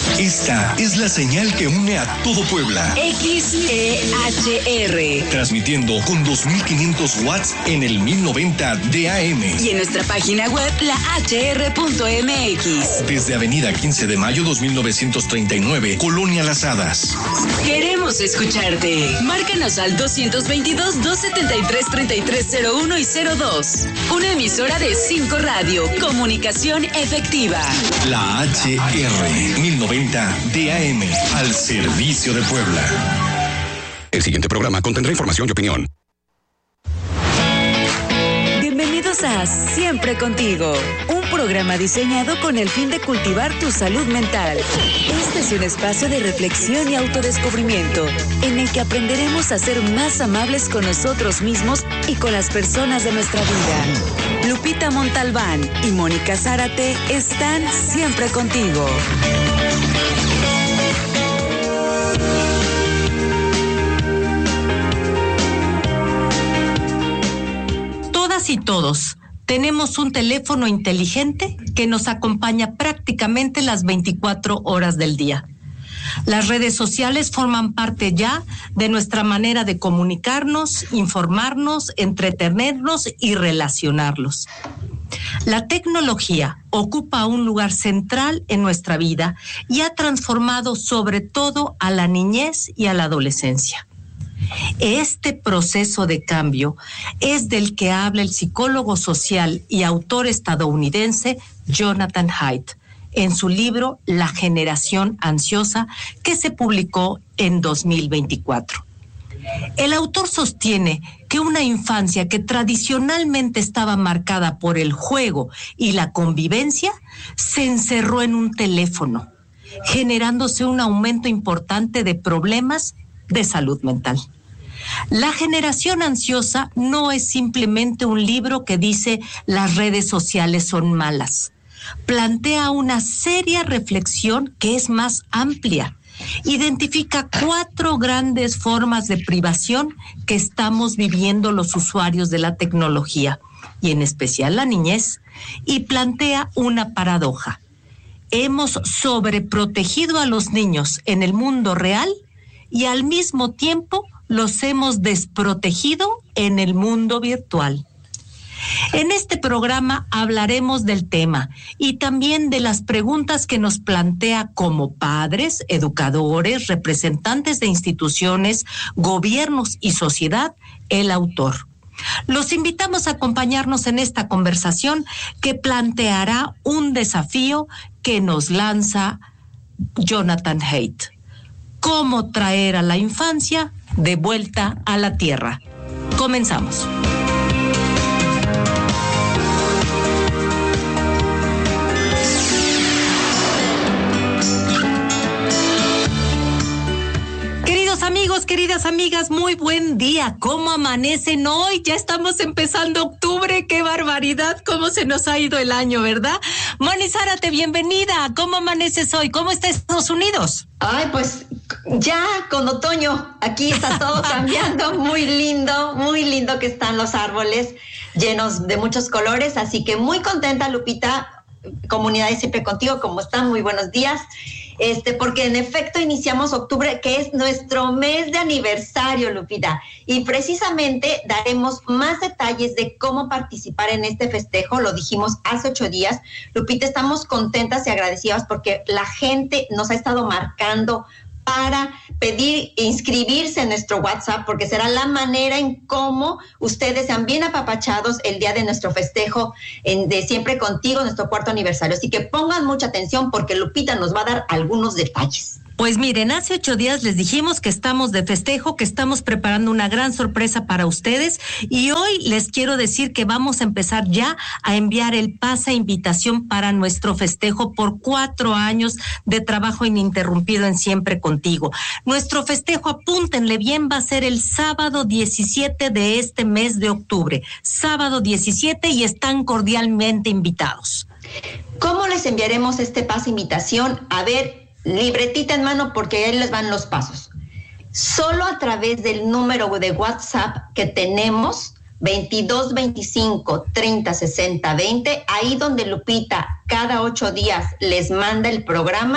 Esta es la señal que une a todo Puebla. XEHR. Transmitiendo con 2500 watts en el 1090 de AM. Y en nuestra página web, lahr.mx. Desde Avenida 15 de Mayo 2939, Colonia Las Hadas. Queremos escucharte. Márcanos al 222-273-3301 y 02. Una emisora de 5 Radio. Comunicación efectiva. La HR 1090 DAM, al servicio de Puebla. El siguiente programa contendrá información y opinión. Bienvenidos a Siempre Contigo, un programa diseñado con el fin de cultivar tu salud mental. Este es un espacio de reflexión y autodescubrimiento, en el que aprenderemos a ser más amables con nosotros mismos y con las personas de nuestra vida. Lupita Montalbán y Mónica Zárate están siempre contigo. Y todos tenemos un teléfono inteligente que nos acompaña prácticamente las 24 horas del día. Las redes sociales forman parte ya de nuestra manera de comunicarnos, informarnos, entretenernos y relacionarnos. La tecnología ocupa un lugar central en nuestra vida y ha transformado sobre todo a la niñez y a la adolescencia. Este proceso de cambio es del que habla el psicólogo social y autor estadounidense Jonathan Haidt en su libro La generación ansiosa, que se publicó en 2024. El autor sostiene que una infancia que tradicionalmente estaba marcada por el juego y la convivencia se encerró en un teléfono, generándose un aumento importante de problemas de salud mental. La generación ansiosa no es simplemente un libro que dice las redes sociales son malas. Plantea una seria reflexión que es más amplia. Identifica 4 grandes formas de privación que estamos viviendo los usuarios de la tecnología, y en especial la niñez, y plantea una paradoja. Hemos sobreprotegido a los niños en el mundo real y al mismo tiempo los hemos desprotegido en el mundo virtual. En este programa hablaremos del tema y también de las preguntas que nos plantea como padres, educadores, representantes de instituciones, gobiernos y sociedad, el autor. Los invitamos a acompañarnos en esta conversación que planteará un desafío que nos lanza Jonathan Haidt. ¿Cómo traer a la infancia de vuelta a la tierra? Comenzamos. Queridos amigos, queridas amigas, muy buen día. ¿Cómo amanecen hoy? Ya estamos empezando octubre. ¡Qué barbaridad! ¿Cómo se nos ha ido el año, verdad? Moni Zárate, bienvenida. ¿Cómo amaneces hoy? ¿Cómo está Estados Unidos? Ay, pues ya con otoño, aquí está todo cambiando, muy lindo que están los árboles llenos de muchos colores, así que muy contenta, Lupita, comunidad de Siempre Contigo, ¿cómo están? Muy buenos días, porque en efecto iniciamos octubre, que es nuestro mes de aniversario, Lupita, y precisamente daremos más detalles de cómo participar en este festejo, lo dijimos hace 8 días, Lupita, estamos contentas y agradecidas porque la gente nos ha estado marcando para pedir inscribirse en nuestro WhatsApp, porque será la manera en cómo ustedes sean bien apapachados el día de nuestro festejo de Siempre Contigo, nuestro 4º aniversario. Así que pongan mucha atención porque Lupita nos va a dar algunos detalles. Pues miren, hace 8 días les dijimos que estamos de festejo, que estamos preparando una gran sorpresa para ustedes y hoy les quiero decir que vamos a empezar ya a enviar el pase invitación para nuestro festejo por 4 años de trabajo ininterrumpido en Siempre Contigo. Nuestro festejo, apúntenle bien, va a ser el sábado 17 de este mes de octubre, sábado 17, y están cordialmente invitados. ¿Cómo les enviaremos este pase invitación? A ver, libretita en mano porque ahí les van los pasos. Solo a través del número de WhatsApp que tenemos, 22 25 30 60 20, ahí donde Lupita cada 8 días les manda el programa,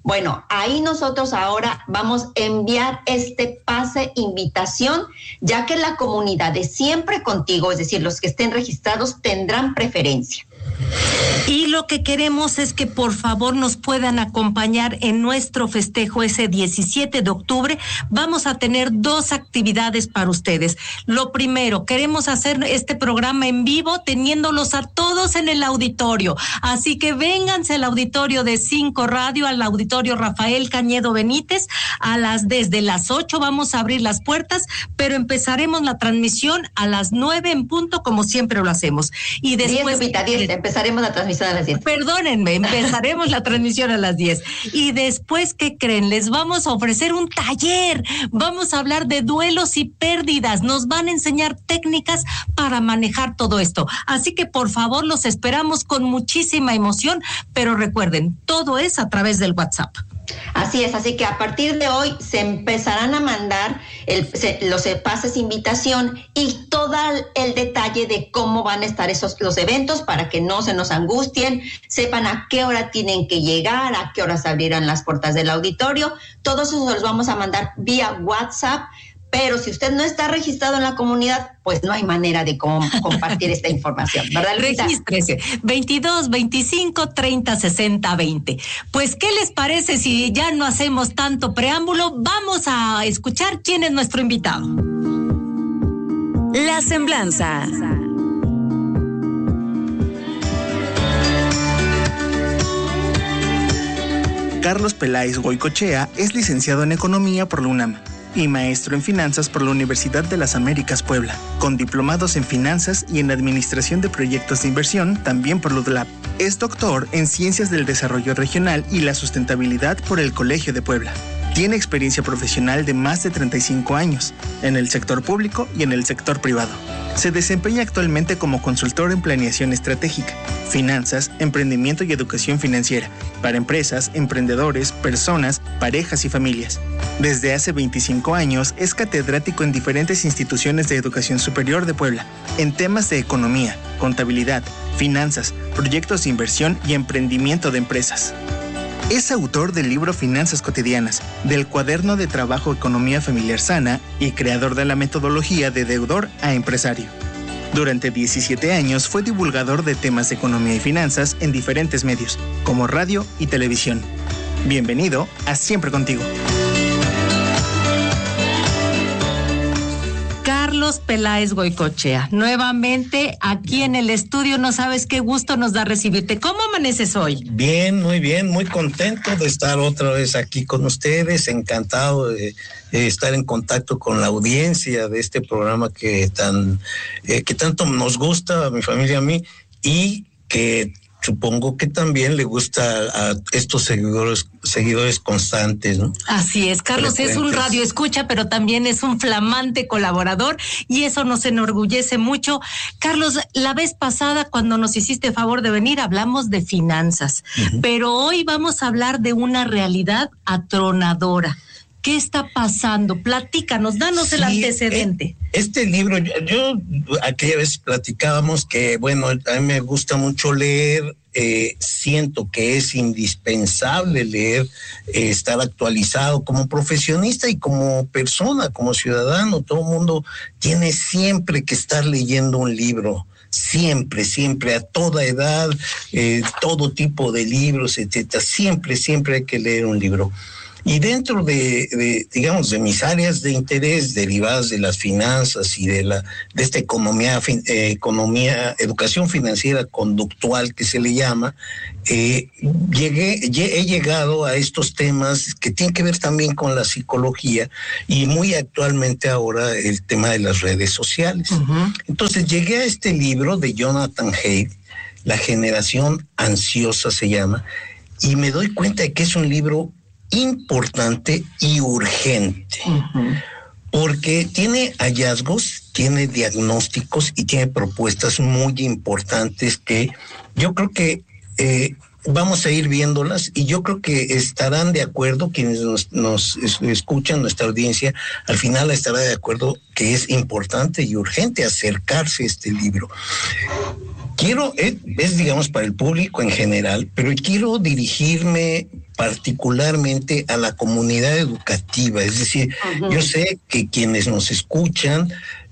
Bueno, ahí nosotros ahora vamos a enviar este pase invitación, ya que la comunidad de Siempre Contigo, es decir, los que estén registrados, tendrán preferencia. Y lo que queremos es que por favor nos puedan acompañar en nuestro festejo ese 17 de octubre. Vamos a tener 2 actividades para ustedes. Lo primero, queremos hacer este programa en vivo teniéndolos a todos en el auditorio. Así que vénganse al auditorio de 5 Radio, al auditorio Rafael Cañedo Benítez. Desde las 8 vamos a abrir las puertas, pero empezaremos la transmisión a las 9 en punto, como siempre lo hacemos. Y después... 10, empezaremos la transmisión a las 10. Perdónenme, empezaremos la transmisión a las 10. Y después, ¿qué creen? Les vamos a ofrecer un taller. Vamos a hablar de duelos y pérdidas. Nos van a enseñar técnicas para manejar todo esto. Así que, por favor, los esperamos con muchísima emoción. Pero recuerden, todo es a través del WhatsApp. Así es, así que a partir de hoy se empezarán a mandar los pases invitación y todo el detalle de cómo van a estar los eventos para que no se nos angustien, sepan a qué hora tienen que llegar, a qué hora se abrirán las puertas del auditorio. Todo eso los vamos a mandar vía WhatsApp. Pero si usted no está registrado en la comunidad, pues no hay manera de compartir esta información, ¿verdad, Lupita? Regístrese, 22 25 30 60 20. Pues, ¿qué les parece si ya no hacemos tanto preámbulo? Vamos a escuchar quién es nuestro invitado. La Semblanza. Carlos Peláez Goicoechea es licenciado en Economía por la UNAM y maestro en Finanzas por la Universidad de las Américas Puebla, con diplomados en Finanzas y en Administración de Proyectos de Inversión, también por la UDLAP. Es doctor en Ciencias del Desarrollo Regional y la Sustentabilidad por el Colegio de Puebla. Tiene experiencia profesional de más de 35 años, en el sector público y en el sector privado. Se desempeña actualmente como consultor en planeación estratégica, finanzas, emprendimiento y educación financiera, para empresas, emprendedores, personas, parejas y familias. Desde hace 25 años es catedrático en diferentes instituciones de educación superior de Puebla, en temas de economía, contabilidad, finanzas, proyectos de inversión y emprendimiento de empresas. Es autor del libro Finanzas Cotidianas, del cuaderno de trabajo Economía Familiar Sana y creador de la metodología de deudor a empresario. Durante 17 años fue divulgador de temas de economía y finanzas en diferentes medios, como radio y televisión. Bienvenido a Siempre Contigo. Carlos Peláez Goicoechea, nuevamente aquí en el estudio. No sabes qué gusto nos da recibirte. ¿Cómo amaneces hoy? Bien, muy contento de estar otra vez aquí con ustedes, encantado de estar en contacto con la audiencia de este programa que tanto nos gusta a mi familia y a mí, y que supongo que también le gusta a estos seguidores constantes, ¿no? Así es, Carlos es un radioescucha, pero también es un flamante colaborador y eso nos enorgullece mucho. Carlos, la vez pasada cuando nos hiciste favor de venir hablamos de finanzas, pero hoy vamos a hablar de una realidad atronadora. ¿Qué está pasando? Platícanos, danos el antecedente. Este libro, yo aquella vez platicábamos que, bueno, a mí me gusta mucho leer, siento que es indispensable leer, estar actualizado como profesionista y como persona, como ciudadano. Todo el mundo tiene siempre que estar leyendo un libro. Siempre, a toda edad, todo tipo de libros, etcétera. Siempre hay que leer un libro. Y dentro de mis áreas de interés derivadas de las finanzas y de esta educación financiera conductual que se le llama, he llegado a estos temas que tienen que ver también con la psicología y muy actualmente ahora el tema de las redes sociales. Entonces llegué a este libro de Jonathan Haidt, La generación ansiosa se llama, y me doy cuenta de que es un libro importante y urgente, porque tiene hallazgos, tiene diagnósticos y tiene propuestas muy importantes que yo creo que vamos a ir viéndolas y yo creo que estarán de acuerdo quienes nos escuchan, nuestra audiencia, al final estará de acuerdo que es importante y urgente acercarse a este libro. es digamos para el público en general, pero quiero dirigirme particularmente a la comunidad educativa, es decir, yo sé que quienes nos escuchan,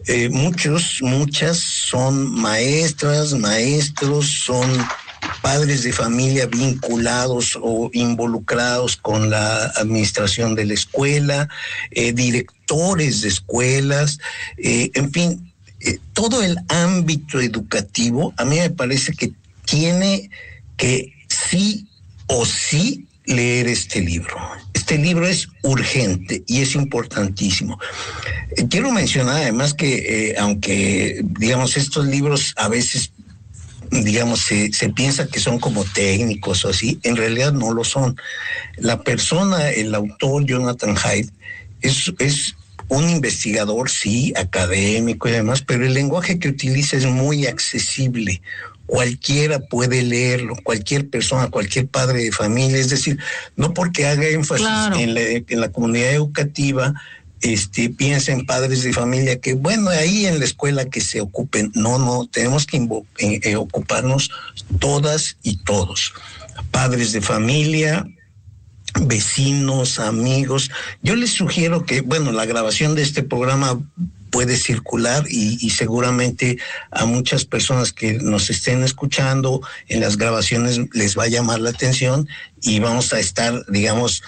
muchas son maestras, maestros, son padres de familia vinculados o involucrados con la administración de la escuela, directores de escuelas, en fin, todo el ámbito educativo. A mí me parece que tiene que sí o sí leer este libro. Este libro es urgente y es importantísimo. Quiero mencionar además que aunque digamos estos libros a veces digamos se piensa que son como técnicos o así, en realidad no lo son. La persona, el autor Jonathan Haidt, es un investigador, sí, académico y demás, pero el lenguaje que utiliza es muy accesible. Cualquiera puede leerlo, cualquier persona, cualquier padre de familia. Es decir, no porque haga énfasis en la comunidad educativa, piensa en padres de familia que, bueno, ahí en la escuela que se ocupen. No, tenemos que ocuparnos todas y todos. Padres de familia, vecinos, amigos. Yo les sugiero que, bueno, la grabación de este programa puede circular y seguramente a muchas personas que nos estén escuchando en las grabaciones les va a llamar la atención y vamos a estar, digamos,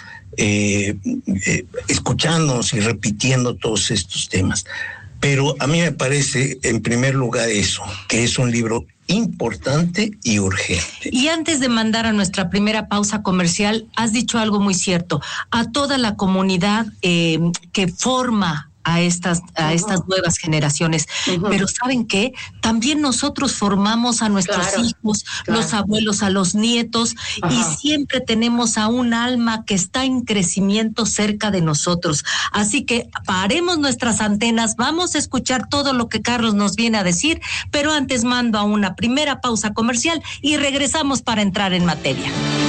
escuchándonos y repitiendo todos estos temas. Pero a mí me parece, en primer lugar, eso, que es un libro importante y urgente. Y antes de mandar a nuestra primera pausa comercial, has dicho algo muy cierto. A toda la comunidad que forma a estas nuevas generaciones. Pero ¿saben qué? También nosotros formamos a nuestros hijos, los abuelos, a los nietos, y siempre tenemos a un alma que está en crecimiento cerca de nosotros. Así que paremos nuestras antenas, vamos a escuchar todo lo que Carlos nos viene a decir, pero antes mando a una primera pausa comercial y regresamos para entrar en materia.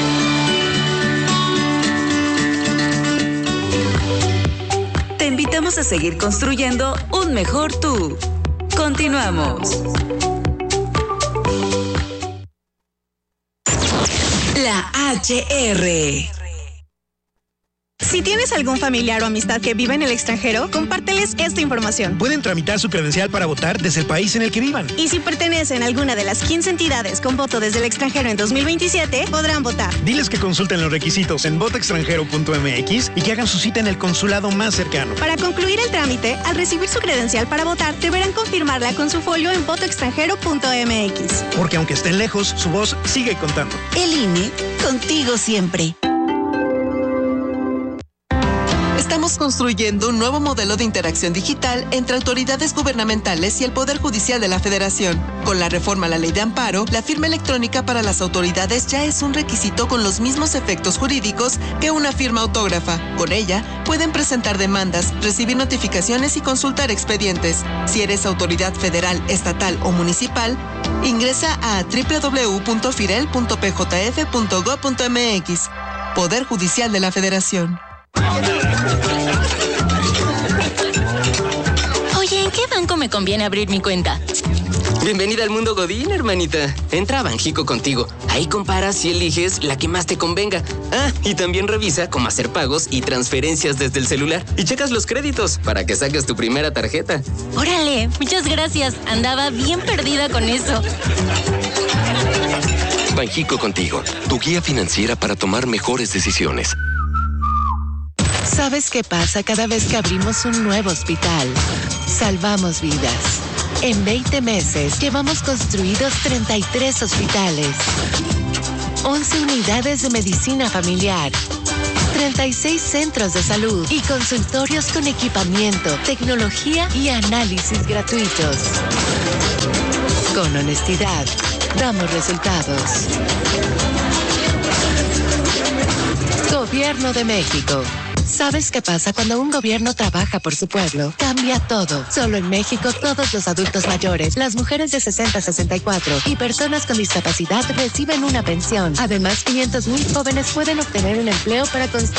Te invitamos a seguir construyendo un mejor tú. Continuamos. La HR. Si tienes algún familiar o amistad que vive en el extranjero, compárteles esta información. Pueden tramitar su credencial para votar desde el país en el que vivan. Y si pertenecen a alguna de las 15 entidades con voto desde el extranjero en 2027, podrán votar. Diles que consulten los requisitos en votoextranjero.mx y que hagan su cita en el consulado más cercano. Para concluir el trámite, al recibir su credencial para votar, deberán confirmarla con su folio en votoextranjero.mx. Porque aunque estén lejos, su voz sigue contando. El INE, contigo siempre. Estamos construyendo un nuevo modelo de interacción digital entre autoridades gubernamentales y el Poder Judicial de la Federación. Con la reforma a la Ley de Amparo, la firma electrónica para las autoridades ya es un requisito con los mismos efectos jurídicos que una firma autógrafa. Con ella, pueden presentar demandas, recibir notificaciones y consultar expedientes. Si eres autoridad federal, estatal o municipal, ingresa a www.firel.pjf.gov.mx. Poder Judicial de la Federación. Oye, ¿en qué banco me conviene abrir mi cuenta? Bienvenida al mundo Godín, hermanita. Entra a Banjico Contigo. Ahí comparas y eliges la que más te convenga. Ah, y también revisa cómo hacer pagos y transferencias desde el celular. Y checas los créditos para que saques tu primera tarjeta. Órale, muchas gracias. Andaba bien perdida con eso. Banjico Contigo, tu guía financiera para tomar mejores decisiones. ¿Sabes qué pasa cada vez que abrimos un nuevo hospital? Salvamos vidas. En 20 meses llevamos construidos 33 hospitales, 11 unidades de medicina familiar, 36 centros de salud y consultorios con equipamiento, tecnología y análisis gratuitos. Con honestidad, damos resultados. Gobierno de México. ¿Sabes qué pasa cuando un gobierno trabaja por su pueblo? Cambia todo. Solo en México todos los adultos mayores, las mujeres de 60 a 64 y personas con discapacidad reciben una pensión. Además, 500,000 jóvenes pueden obtener un empleo para construir